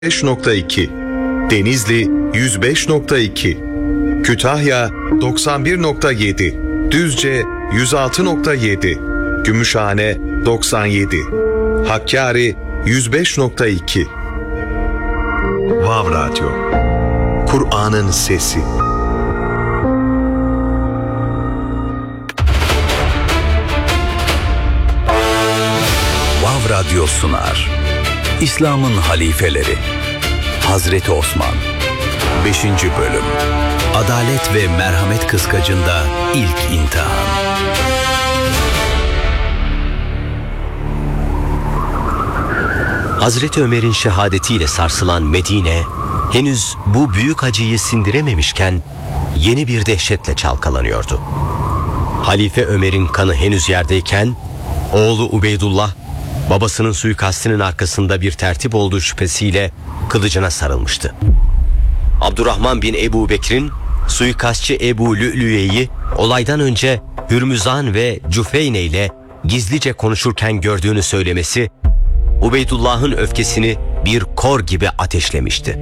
105.2, Denizli 105.2, Kütahya 91.7, Düzce 106.7, Gümüşhane 97, Hakkari 105.2. Vav Radyo, Kur'an'ın sesi. Vav Radyo sunar. İslam'ın halifeleri. Hazreti Osman. 5. bölüm. Adalet ve merhamet kıskacında ilk imtihan. Hazreti Ömer'in şehadetiyle sarsılan Medine, henüz bu büyük acıyı sindirememişken yeni bir dehşetle çalkalanıyordu. Halife Ömer'in kanı henüz yerdeyken, oğlu Ubeydullah, babasının suikastinin arkasında bir tertip olduğu şüphesiyle kılıcına sarılmıştı. Abdurrahman bin Ebu Bekir'in suikastçı Ebu Lü'lüye'yi olaydan önce Hürmüzan ve Cüfeyne ile gizlice konuşurken gördüğünü söylemesi, Ubeydullah'ın öfkesini bir kor gibi ateşlemişti.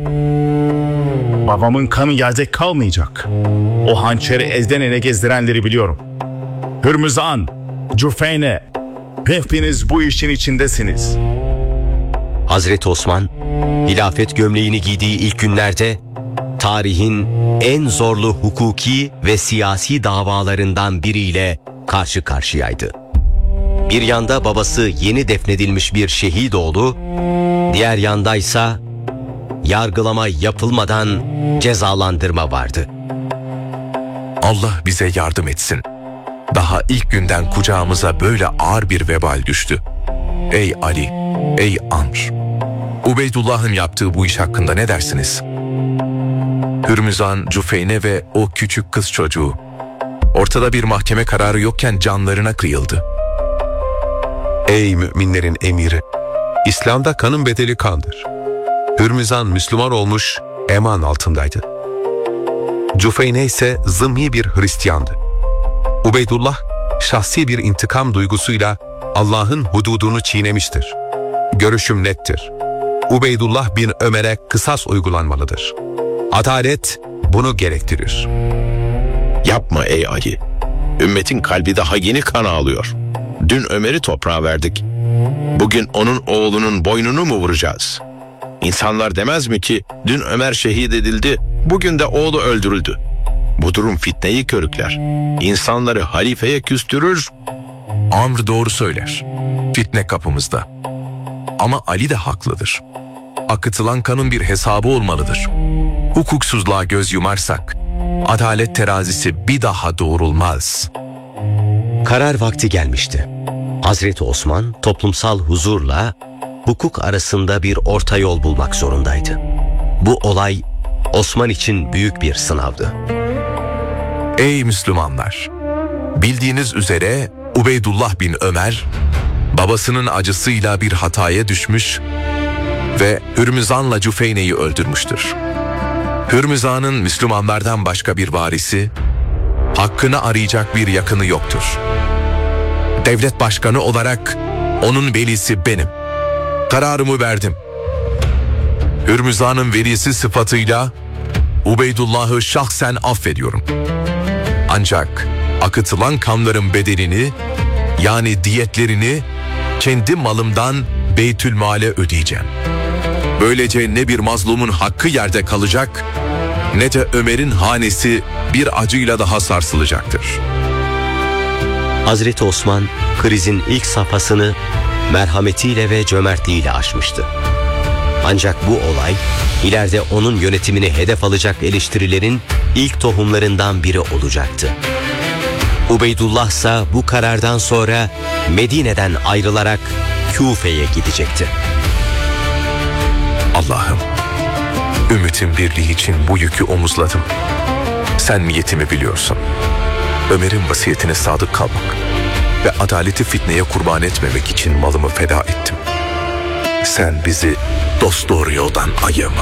Babamın kanı yerde kalmayacak. O hançeri elden ele gezdirenleri biliyorum. Hürmüzan, Cüfeyne, hepiniz bu işin içindesiniz. Hazreti Osman, hilafet gömleğini giydiği ilk günlerde tarihin en zorlu hukuki ve siyasi davalarından biriyle karşı karşıyaydı. Bir yanda babası yeni defnedilmiş bir şehit oğlu, diğer yandaysa yargılama yapılmadan cezalandırma vardı. Allah bize yardım etsin. Daha ilk günden kucağımıza böyle ağır bir vebal düştü. Ey Ali, ey Amr. Ubeydullah'ın yaptığı bu iş hakkında ne dersiniz? Hürmüzan, Cüfeyne ve o küçük kız çocuğu. Ortada bir mahkeme kararı yokken canlarına kıyıldı. Ey müminlerin emiri! İslam'da kanın bedeli kandır. Hürmüzan Müslüman olmuş, eman altındaydı. Cüfeyne ise zımmi bir Hristiyandı. Ubeydullah, şahsi bir intikam duygusuyla Allah'ın hududunu çiğnemiştir. Görüşüm nettir. Ubeydullah bin Ömer'e kısas uygulanmalıdır. Adalet bunu gerektirir. Yapma ey Ali. Ümmetin kalbi daha yeni kan ağlıyor. Dün Ömer'i toprağa verdik. Bugün onun oğlunun boynunu mu vuracağız? İnsanlar demez mi ki dün Ömer şehit edildi, bugün de oğlu öldürüldü. Bu durum fitneyi körükler. İnsanları halifeye küstürür. Amr doğru söyler. Fitne kapımızda. Ama Ali de haklıdır. Akıtılan kanın bir hesabı olmalıdır. Hukuksuzluğa göz yumarsak adalet terazisi bir daha doğrulmaz. Karar vakti gelmişti. Hazreti Osman toplumsal huzurla hukuk arasında bir orta yol bulmak zorundaydı. Bu olay Osman için büyük bir sınavdı. Ey Müslümanlar! Bildiğiniz üzere Ubeydullah bin Ömer babasının acısıyla bir hataya düşmüş ve Hürmüzan'la Cüfeyne'yi öldürmüştür. Hürmüzan'ın Müslümanlardan başka bir varisi, hakkını arayacak bir yakını yoktur. Devlet başkanı olarak onun velisi benim. Kararımı verdim. Hürmüzan'ın velisi sıfatıyla Ubeydullah'ı şahsen affediyorum. Ancak akıtılan kanların bedelini, yani diyetlerini kendi malımdan Beytülmal'e ödeyeceğim. Böylece ne bir mazlumun hakkı yerde kalacak, ne de Ömer'in hanesi bir acıyla daha sarsılacaktır. Hazreti Osman krizin ilk safhasını merhametiyle ve cömertliğiyle aşmıştı. Ancak bu olay ileride onun yönetimini hedef alacak eleştirilerin ilk tohumlarından biri olacaktı. Ubeydullah ise bu karardan sonra Medine'den ayrılarak Küfe'ye gidecekti. Allah'ım, ümmetin birliği için bu yükü omuzladım. Sen niyetimi biliyorsun. Ömer'in vasiyetine sadık kalmak ve adaleti fitneye kurban etmemek için malımı feda ettim. Sen bizi dosdoğru yoldan ayırma.